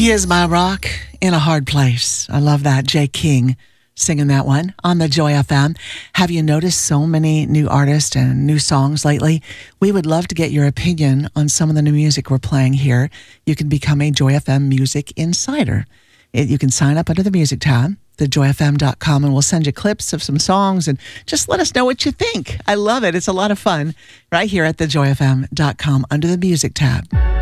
He is my rock in a hard place. I love that. Jay King singing that one on the Joy FM. Have you noticed so many new artists and new songs lately? We would love to get your opinion on some of the new music we're playing here. You can become a Joy FM Music Insider. You can sign up under the music tab, thejoyfm.com, and we'll send you clips of some songs and just let us know what you think. I love it. It's a lot of fun right here at thejoyfm.com under the music tab.